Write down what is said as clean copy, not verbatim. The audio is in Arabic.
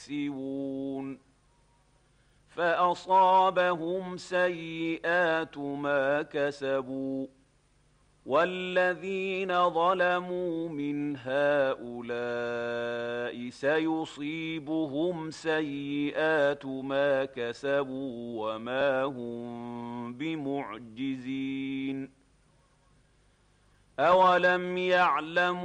يكسبون فأصابهم سيئات ما كسبوا والذين ظلموا من هؤلاء سيصيبهم سيئات ما كسبوا وما هم بمعجزين أولم يعلموا